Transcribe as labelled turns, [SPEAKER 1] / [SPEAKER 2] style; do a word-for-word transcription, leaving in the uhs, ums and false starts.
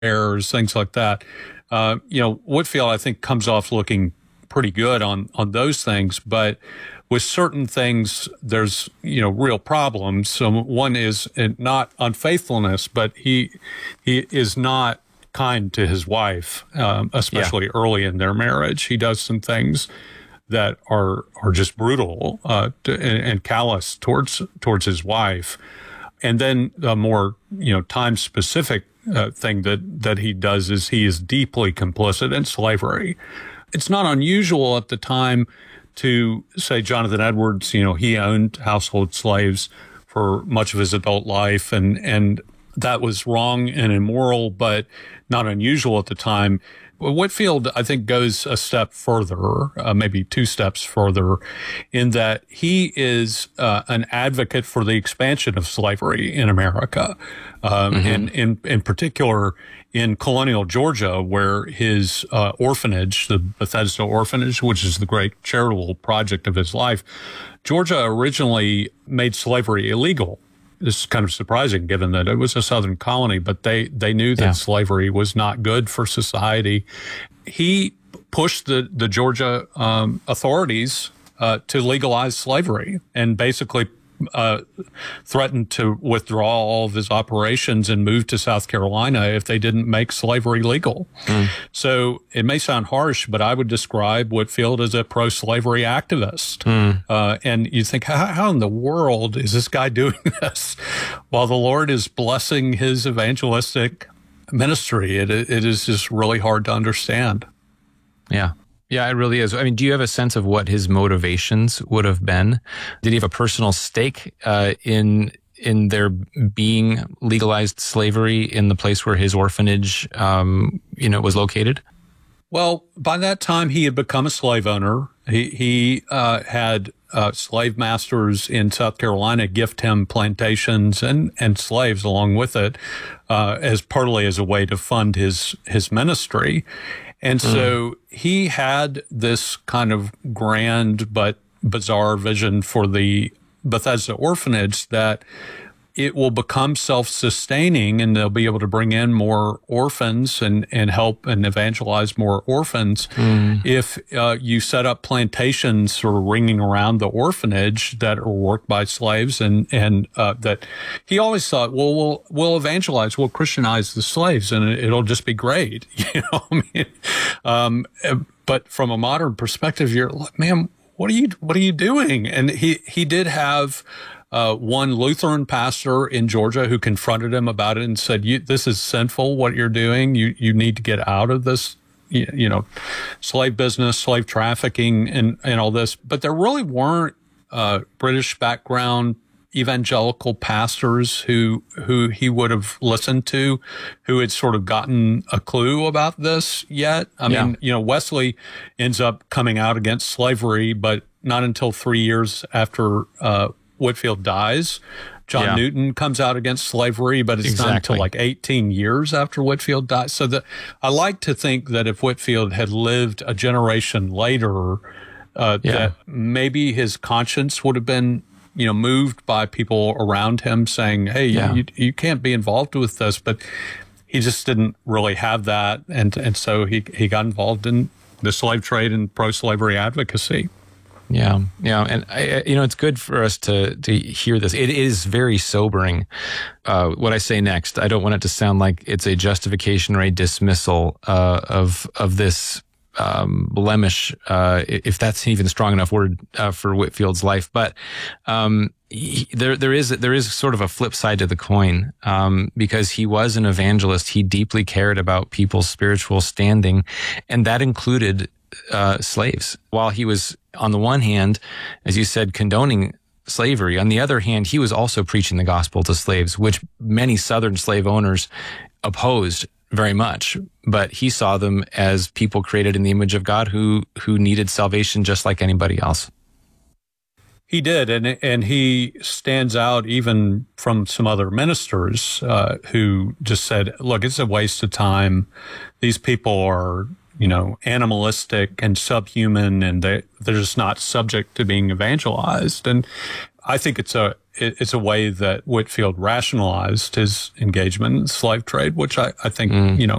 [SPEAKER 1] errors, things like that. Uh, you know, Whitefield, I think, comes off looking pretty good on on those things, but with certain things, there's, you know, real problems. So one is not unfaithfulness, but he he is not kind to his wife, um, especially yeah. early in their marriage. He does some things that are are just brutal uh, to, and, and callous towards towards his wife. And then a more, you know, time specific uh, thing that that he does is he is deeply complicit in slavery. It's not unusual at the time to say Jonathan Edwards, you know, he owned household slaves for much of his adult life, and and that was wrong and immoral, but not unusual at the time. Whitefield, I think, goes a step further, uh, maybe two steps further, in that he is uh, an advocate for the expansion of slavery in America, um, mm-hmm. and in in particular in colonial Georgia, where his uh, orphanage, the Bethesda Orphanage, which is the great charitable project of his life, Georgia originally made slavery illegal. This is kind of surprising given that it was a Southern colony, but they, they knew that yeah. slavery was not good for society. He pushed the, the Georgia um, authorities uh, to legalize slavery and basically uh, threatened to withdraw all of his operations and move to South Carolina if they didn't make slavery legal. Mm. So it may sound harsh, but I would describe Whitefield as a pro-slavery activist. Mm. Uh, and you think, how, how in the world is this guy doing this while the Lord is blessing his evangelistic ministry? It, it is just really hard to understand.
[SPEAKER 2] Yeah. Yeah, it really is. I mean, do you have a sense of what his motivations would have been? Did he have a personal stake uh, in in there being legalized slavery in the place where his orphanage, um, you know, was located?
[SPEAKER 1] Well, by that time, he had become a slave owner. He he uh, had uh, slave masters in South Carolina gift him plantations and, and slaves along with it, uh, as partly as a way to fund his his ministry. And so mm. he had this kind of grand but bizarre vision for the Bethesda Orphanage that it will become self-sustaining and they'll be able to bring in more orphans and, and help and evangelize more orphans mm. if uh, you set up plantations sort of ringing around the orphanage that are worked by slaves, and and uh, that he always thought, well, we'll we'll evangelize, we'll Christianize the slaves, and it'll just be great, you know. I mean, um, but from a modern perspective, you're like, man, what are you what are you doing? And he he did have Uh, one Lutheran pastor in Georgia who confronted him about it and said, you, this is sinful, what you're doing. You you need to get out of this, you, you know, slave business, slave trafficking, and, and all this. But there really weren't uh, British background evangelical pastors who who he would have listened to, who had sort of gotten a clue about this yet. I yeah. mean, you know, Wesley ends up coming out against slavery, but not until three years after uh Whitefield dies. John yeah. Newton comes out against slavery, but it's exactly. not until like eighteen years after Whitefield dies. So that I like to think that if Whitefield had lived a generation later, uh, yeah. that maybe his conscience would have been, you know, moved by people around him saying, hey, yeah. you, you can't be involved with this. But he just didn't really have that. And, and so he, he got involved in the slave trade and pro-slavery advocacy.
[SPEAKER 2] Yeah, yeah, and I, you know, it's good for us to to hear this. It is very sobering. Uh, what I say next, I don't want it to sound like it's a justification or a dismissal uh, of of this um, blemish, uh, if that's even a strong enough word uh, for Whitefield's life. But um, he, there there is there is sort of a flip side to the coin, um, because he was an evangelist. He deeply cared about people's spiritual standing, and that included uh, slaves. While he was, on the one hand, as you said, condoning slavery, on the other hand, he was also preaching the gospel to slaves, which many Southern slave owners opposed very much. But he saw them as people created in the image of God who who needed salvation just like anybody else.
[SPEAKER 1] He did, and and he stands out even from some other ministers uh, who just said, look, it's a waste of time. These people are, you know, animalistic and subhuman, and they, they're just not subject to being evangelized. And I think it's a it, it's a way that Whitefield rationalized his engagement in the slave trade, which I, I think, mm. you know,